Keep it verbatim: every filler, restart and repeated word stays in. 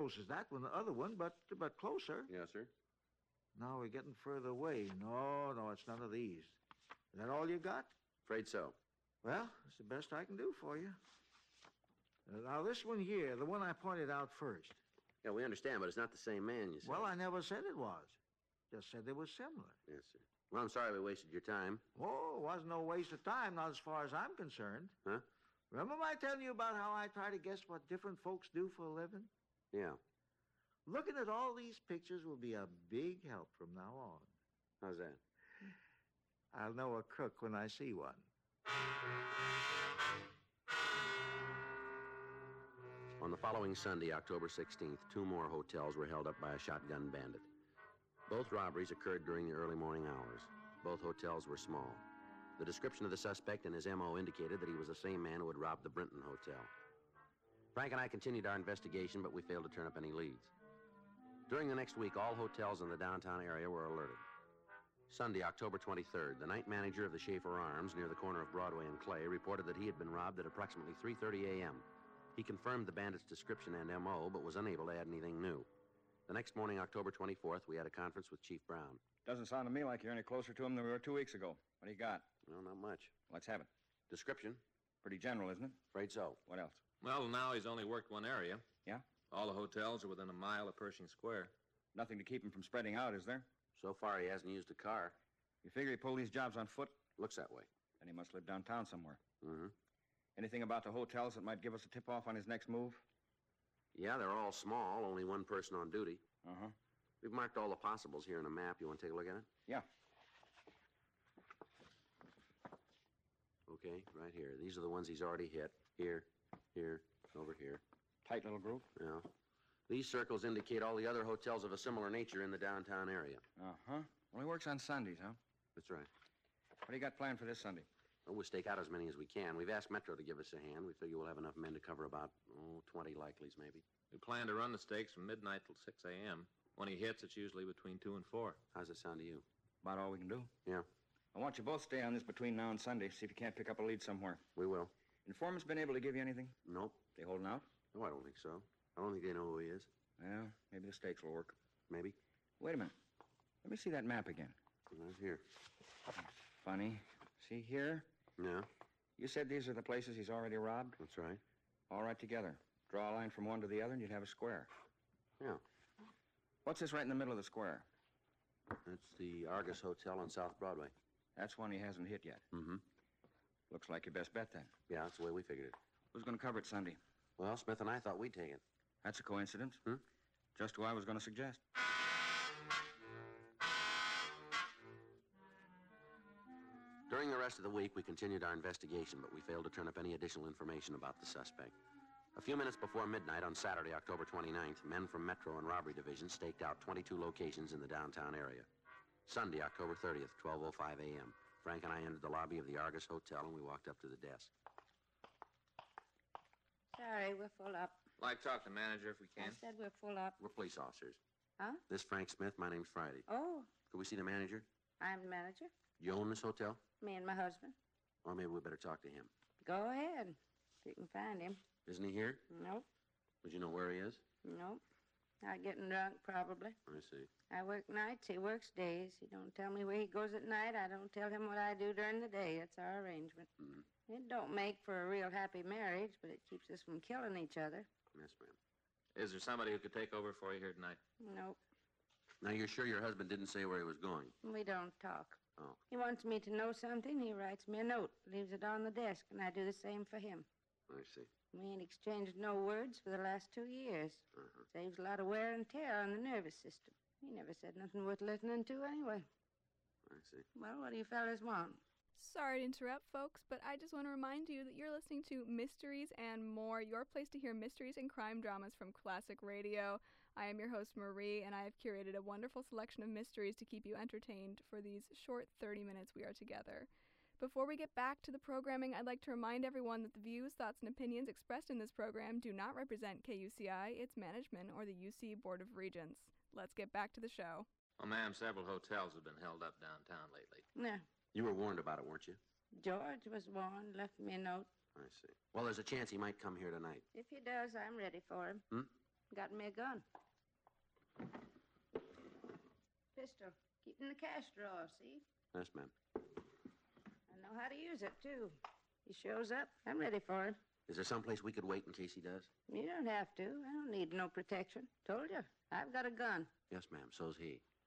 close as that one, the other one, but but closer. Yes, sir. Now we're getting further away. No, no, it's none of these. Is that all you got? Afraid so. Well, it's the best I can do for you. Uh, now, this one here, the one I pointed out first. Yeah, we understand, but it's not the same man, you said. Well, I never said it was. Just said they were similar. Yes, sir. Well, I'm sorry we wasted your time. Oh, it wasn't no waste of time, not as far as I'm concerned. Huh? Remember my telling you about how I try to guess what different folks do for a living? Yeah. Looking at all these pictures will be a big help from now on. How's that? I'll know a crook when I see one. On the following Sunday, October sixteenth, two more hotels were held up by a shotgun bandit. Both robberies occurred during the early morning hours. Both hotels were small. The description of the suspect and his M O indicated that he was the same man who had robbed the Brinton Hotel. Frank and I continued our investigation, but we failed to turn up any leads. During the next week, all hotels in the downtown area were alerted. Sunday, October twenty-third, the night manager of the Schaefer Arms near the corner of Broadway and Clay reported that he had been robbed at approximately three thirty a.m. He confirmed the bandit's description and M O, but was unable to add anything new. The next morning, October twenty-fourth, we had a conference with Chief Brown. Doesn't sound to me like you're any closer to him than we were two weeks ago. What do you got? Well, not much. Let's have it. Description? Pretty general, isn't it? Afraid so. What else? Well, now he's only worked one area. Yeah? All the hotels are within a mile of Pershing Square. Nothing to keep him from spreading out, is there? So far, he hasn't used a car. You figure he pulled these jobs on foot? Looks that way. Then he must live downtown somewhere. Mm-hmm. Anything about the hotels that might give us a tip-off on his next move? Yeah, they're all small, only one person on duty. Uh-huh. We've marked all the possibles here on a map. You want to take a look at it? Yeah. Okay, right here. These are the ones he's already hit. Here, here, over here. Tight little group? Yeah. These circles indicate all the other hotels of a similar nature in the downtown area. Uh-huh. Well, he works on Sundays, huh? That's right. What do you got planned for this Sunday? Well, we'll stake out as many as we can. We've asked Metro to give us a hand. We figure we'll have enough men to cover about, oh, twenty likelies, maybe. We plan to run the stakes from midnight till six a.m. When he hits, it's usually between two and four. How's it sound to you? About all we can do. Yeah. I want you both stay on this between now and Sunday, see if you can't pick up a lead somewhere. We will. Informant's been able to give you anything? Nope. They holding out? No, I don't think so. I don't think they know who he is. Well, maybe the stakes will work. Maybe. Wait a minute. Let me see that map again. Right here. Funny. See here? Yeah, You said these are the places he's already robbed? that's right. All right together. Draw a line from one to the other and you'd have a square. Yeah. What's this right in the middle of the square? That's the Argus Hotel on South Broadway. That's one he hasn't hit yet. Mm-hmm. Looks like your best bet, then. Yeah, that's the way we figured it. Who's going to cover it Sunday? Well, Smith and I thought we'd take it. That's a coincidence. Hmm? Just who I was going to suggest. During the rest of the week, we continued our investigation, but we failed to turn up any additional information about the suspect. A few minutes before midnight on Saturday, October twenty-ninth, men from Metro and Robbery Division staked out twenty-two locations in the downtown area. Sunday, October thirtieth, twelve oh five a.m., Frank and I entered the lobby of the Argus Hotel, and we walked up to the desk. Sorry, we're full up. Like to talk to the manager if we I can. said we're full up. We're police officers. Huh? This Frank Smith. My name's Friday. Oh, Could we see the manager? I'm the manager. You own this hotel? Me and my husband. Or maybe we better talk to him. Go ahead. If you can find him. Isn't he here? Nope. Would you know where he is? Nope. Not getting drunk, probably. I see. I work nights, he works days. He don't tell me where he goes at night. I don't tell him what I do during the day. That's our arrangement. Mm-hmm. It don't make for a real happy marriage, but it keeps us from killing each other. Yes, ma'am. Is there somebody who could take over for you here tonight? Nope. Now, you're sure your husband didn't say where he was going? We don't talk. Oh. He wants me to know something, he writes me a note, leaves it on the desk, and I do the same for him. I see. We ain't exchanged no words for the last two years. Uh-huh. Saves a lot of wear and tear on the nervous system. He never said nothing worth listening to anyway. I see. Well, what do you fellas want? Sorry to interrupt, folks, but I just want to remind you that you're listening to Mysteries and More, your place to hear mysteries and crime dramas from classic radio. I am your host, Marie, and I have curated a wonderful selection of mysteries to keep you entertained for these short thirty minutes we are together. Before we get back to the programming, I'd like to remind everyone that the views, thoughts, and opinions expressed in this program do not represent K U C I, its management, or the U C Board of Regents. Let's get back to the show. Well, ma'am, several hotels have been held up downtown lately. No. You were warned about it, weren't you? George was warned, left me a note. I see. Well, there's a chance he might come here tonight. If he does, I'm ready for him. Hmm? Got me a gun. Pistol. Keep in the cash drawer, see? Yes, ma'am. I know how to use it, too. He shows up, I'm ready for him. Is there someplace we could wait in case he does? You don't have to. I don't need no protection. Told you, I've got a gun. Yes, ma'am. So's he.